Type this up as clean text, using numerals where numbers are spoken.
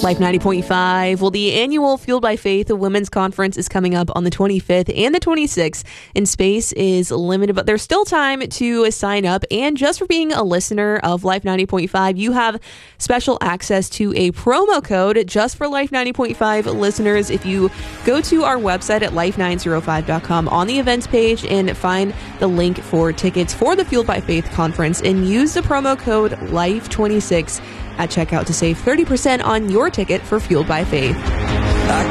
Life 90.5. Well, the annual Fueled by Faith Women's Conference is coming up on the 25th and the 26th, and space is limited, but there's still time to sign up. And just for being a listener of Life 90.5, you have special access to a promo code just for Life 90.5 listeners. If you go to our website at life905.com on the events page and find the link for tickets for the Fueled by Faith Conference and use the promo code LIFE26 at checkout to save 30% on your ticket for Fueled by Faith.